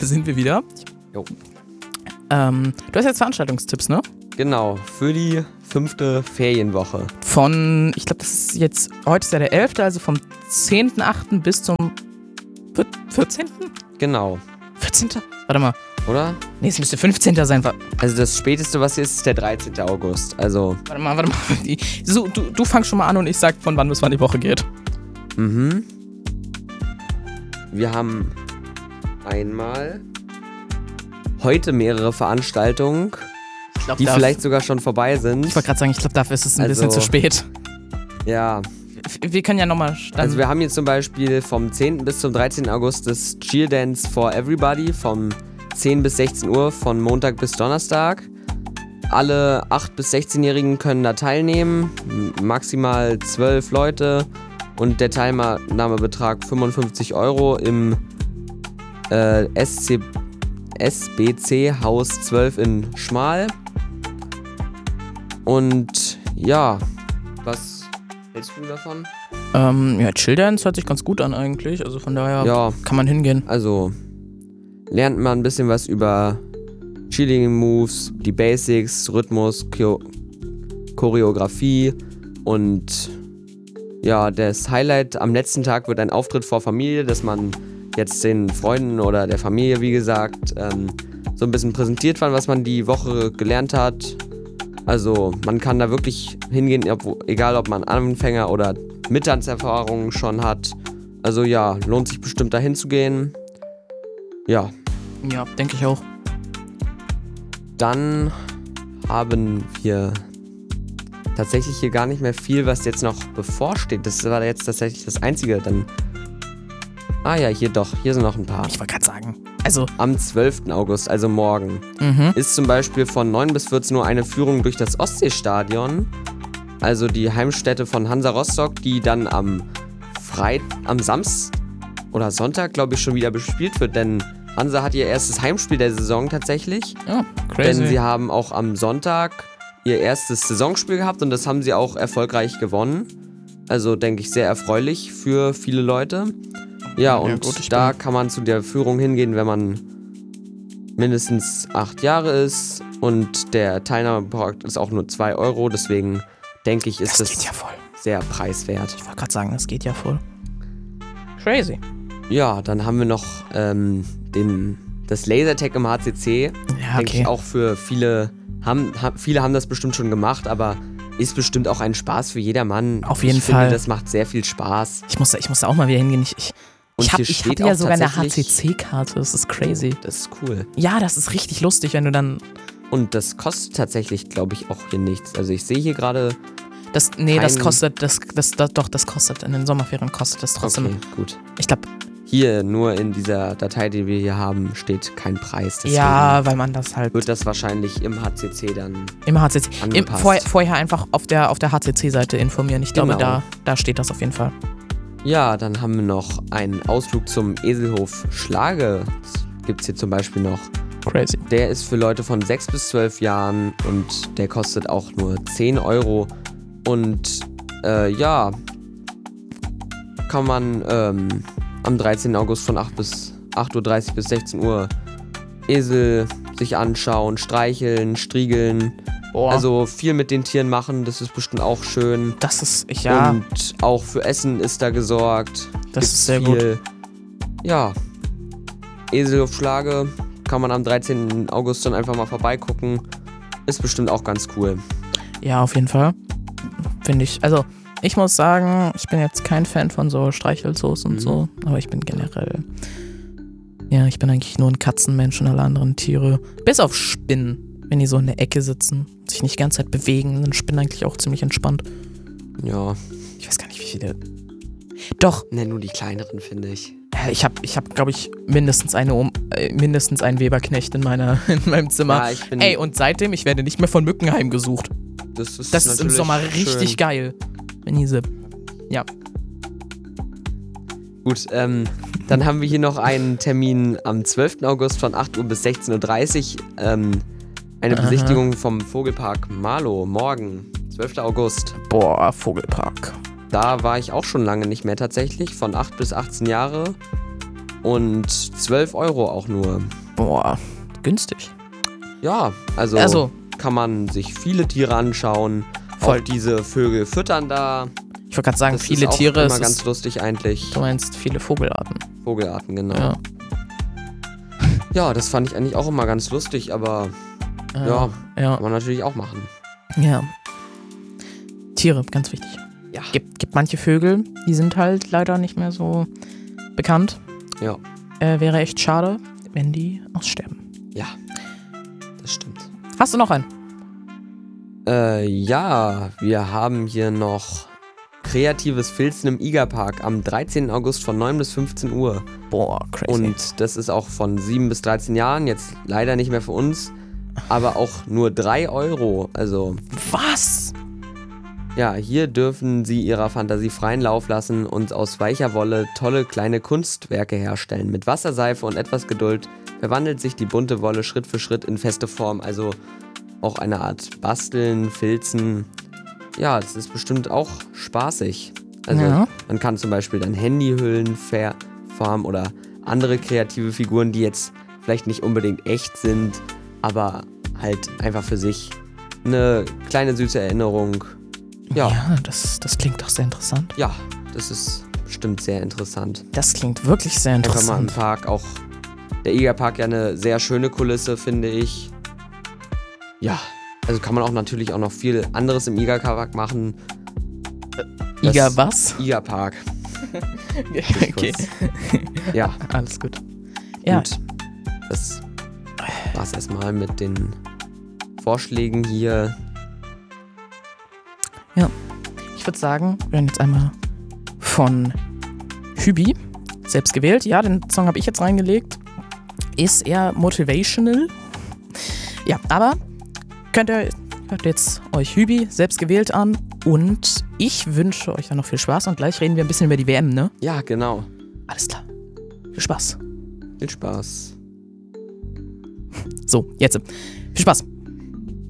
sind wir wieder. Jo. Du hast jetzt Veranstaltungstipps, ne? Genau, für die 5. Ferienwoche. Von, ich glaube, das ist jetzt, heute ist ja der 11., also vom 10.8. bis zum 14.? Genau. 14.? Warte mal. Oder? Nee, es müsste 15. sein. Also das späteste, was hier ist der 13. August. Also. Warte mal. So, du fangst schon mal an und ich sag, von wann bis wann die Woche geht. Mhm. Wir haben einmal heute mehrere Veranstaltungen, die vielleicht sogar schon vorbei sind. Ich wollte gerade sagen, ich glaube, dafür ist es ein bisschen zu spät. Ja. Wir können ja nochmal... Also wir haben jetzt zum Beispiel vom 10. bis zum 13. August das Cheer Dance for Everybody vom 10 bis 16 Uhr von Montag bis Donnerstag. Alle 8- bis 16-Jährigen können da teilnehmen, maximal 12 Leute und der Teilnahmebetrag 55 € im SBC Haus 12 in Schmal. Und ja, was hältst du davon? Ja, Chill Dance hört sich ganz gut an eigentlich, also von daher kann man hingehen. Also lernt man ein bisschen was über Cheerleading-Moves, die Basics, Rhythmus, Choreografie und ja, das Highlight am letzten Tag wird ein Auftritt vor Familie, dass man jetzt den Freunden oder der Familie, wie gesagt, so ein bisschen präsentiert, was man die Woche gelernt hat. Also man kann da wirklich hingehen, egal ob man Anfänger oder Mittanzerfahrungen schon hat. Also ja, lohnt sich bestimmt da hinzugehen. Ja. Ja, denke ich auch. Dann haben wir tatsächlich hier gar nicht mehr viel, was jetzt noch bevorsteht. Das war jetzt tatsächlich das Einzige. Dann hier sind noch ein paar. Ich wollte gerade sagen, also... Am 12. August, also morgen, ist zum Beispiel von 9 bis 14 Uhr eine Führung durch das Ostseestadion. Also die Heimstätte von Hansa Rostock, die dann am Samstag oder Sonntag, glaube ich, schon wieder bespielt wird. Denn Hansa hat ihr erstes Heimspiel der Saison tatsächlich. Ja, crazy. Denn sie haben auch am Sonntag ihr erstes Saisonspiel gehabt und das haben sie auch erfolgreich gewonnen. Also denke ich sehr erfreulich für viele Leute. Ja, und gut, da kann man zu der Führung hingehen, wenn man mindestens 8 Jahre ist und der Teilnahmebetrag ist auch nur 2 €, deswegen denke ich, ist das geht ja voll. Sehr preiswert. Ich wollte gerade sagen, das geht ja voll. Crazy. Ja, dann haben wir noch das Lasertag im HCC. Ja, denke ich auch für viele haben das bestimmt schon gemacht, aber ist bestimmt auch ein Spaß für jedermann. Auf jeden Fall. Ich finde, das macht sehr viel Spaß. Ich muss da auch mal wieder hingehen. Ich hatte ja sogar eine HCC-Karte, das ist crazy. Das ist cool. Ja, das ist richtig lustig, wenn du dann... Und das kostet tatsächlich, glaube ich, auch hier nichts. Also ich sehe hier gerade... das kostet, in den Sommerferien kostet das trotzdem. Okay, gut. Ich glaube... Hier, nur in dieser Datei, die wir hier haben, steht kein Preis. Deswegen ja, weil man das halt... wird das wahrscheinlich im HCC dann angepasst. Vorher einfach auf der HCC-Seite informieren. Ich glaube, da steht das auf jeden Fall. Ja, dann haben wir noch einen Ausflug zum Eselhof Schlage. Das gibt's hier zum Beispiel noch. Crazy. Der ist für Leute von 6 bis 12 Jahren und der kostet auch nur 10 €. Und kann man am 13. August von 8:30 Uhr bis 16 Uhr Esel sich anschauen, streicheln, striegeln. Boah. Also viel mit den Tieren machen, das ist bestimmt auch schön. Das ist, ja. Und auch für Essen ist da gesorgt. Das ist sehr gut. Ja, Eselhof Schlage kann man am 13. August dann einfach mal vorbeigucken. Ist bestimmt auch ganz cool. Ja, auf jeden Fall. Finde ich. Also, ich muss sagen, ich bin jetzt kein Fan von so Streichelzoos und so, aber ich bin generell... Ja, ich bin eigentlich nur ein Katzenmensch und alle anderen Tiere. Bis auf Spinnen. Wenn die so in der Ecke sitzen, sich nicht die ganze Zeit bewegen, sind Spinnen eigentlich auch ziemlich entspannt. Ja. Ich weiß gar nicht, wie viele. Doch. Ne, nur die kleineren, finde ich. Ich hab, glaube ich, mindestens einen Weberknecht in meinem Zimmer. Ja, und seitdem, ich werde nicht mehr von Mücken heimgesucht. Das ist im Sommer richtig schön. Geil. Wenn diese. Ja. Gut, dann haben wir hier noch einen Termin am 12. August von 8 Uhr bis 16:30 Uhr. Eine Besichtigung vom Vogelpark Marlow, morgen, 12. August. Boah, Vogelpark. Da war ich auch schon lange nicht mehr tatsächlich, von 8 bis 18 Jahre. und 12 € auch nur. Boah, günstig. Ja, also kann man sich viele Tiere anschauen. Voll. Auch diese Vögel füttern da. Ich wollte gerade sagen, Das viele ist auch Tiere. immer ganz lustig eigentlich. Du meinst viele Vogelarten. Vogelarten, genau. Ja. Ja, das fand ich eigentlich auch immer ganz lustig, aber ja, kann man natürlich auch machen. Ja. Tiere, ganz wichtig. Ja. Gibt manche Vögel, die sind halt leider nicht mehr so bekannt. Ja. Wäre echt schade, wenn die aussterben. Ja, das stimmt. Hast du noch einen? Ja, wir haben hier noch kreatives Filzen im Igerpark am 13. August von 9 bis 15 Uhr. Boah, crazy. Und das ist auch von 7 bis 13 Jahren, jetzt leider nicht mehr für uns, aber auch nur 3 €. Also, was? ja, hier dürfen Sie Ihrer Fantasie freien Lauf lassen und aus weicher Wolle tolle kleine Kunstwerke herstellen. Mit Wasserseife und etwas Geduld verwandelt sich die bunte Wolle Schritt für Schritt in feste Form, also auch eine Art Basteln, Filzen. Ja, das ist bestimmt auch spaßig. Also Ja. man kann zum Beispiel dann Handyhüllen formen oder andere kreative Figuren, die jetzt vielleicht nicht unbedingt echt sind, aber halt einfach für sich eine kleine süße Erinnerung. Ja, das klingt doch sehr interessant. ja, das ist bestimmt sehr interessant. Das klingt wirklich sehr Einfach mal im interessant. Park, auch der Igerpark ja eine sehr schöne Kulisse, finde ich. Ja, also kann man auch natürlich auch noch viel anderes im Igerpark machen. Iger was? Igerpark. Okay. Ja, Alles gut. Ja, gut. Das war's erstmal mit den Vorschlägen hier. ich würde sagen, wir hören jetzt einmal von Hübi, selbst gewählt. Ja, den Song habe ich jetzt reingelegt. Ist eher motivational. Ja, aber hört jetzt euch Hübi selbst gewählt an und ich wünsche euch dann noch viel Spaß und gleich reden wir ein bisschen über die WM, ne? Ja, genau. Alles klar. Viel Spaß. Viel Spaß. So, jetzt. Viel Spaß.